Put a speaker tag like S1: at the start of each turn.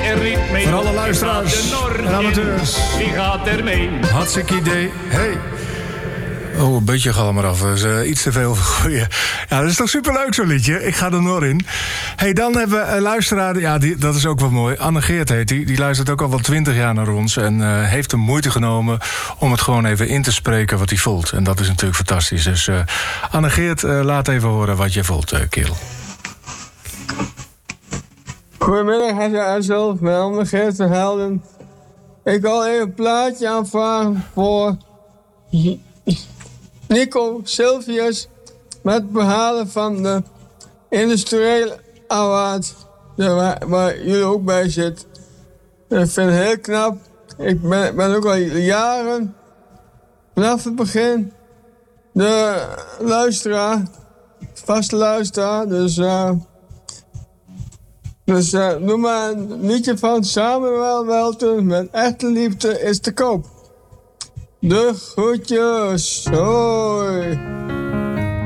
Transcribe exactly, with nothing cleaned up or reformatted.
S1: er niet mee.
S2: Voor alle luisteraars en amateurs.
S1: Wie gaat er mee?
S2: Hartstikke idee. Hey. Oh, een beetje galm eraf. Dat is uh, iets te veel. Goeie. Ja, dat is toch superleuk zo'n liedje. Ik ga er nog in. Hey, dan hebben we een luisteraar. Ja, die, dat is ook wel mooi. Anne Geert heet die. Die luistert ook al wel twintig jaar naar ons. En uh, heeft de moeite genomen om het gewoon even in te spreken wat hij voelt. En dat is natuurlijk fantastisch. Dus uh, Anne Geert, uh, laat even horen wat je voelt, uh, kerel.
S3: Goedemiddag, Hesse Uitsel. Mijn naam is Geert van Helden. Ik wil even een plaatje aanvragen voor Nico Sylvius met behalen van de industriële award, waar, waar jullie ook bij zitten. Ik vind het heel knap. Ik ben, ben ook al jaren vanaf het begin de luisteraar, vaste luisteraar, dus... Uh, Dus uh, doe maar een liedje van Samuel Welten met Echte Liefde is te koop. De groetjes, hoi.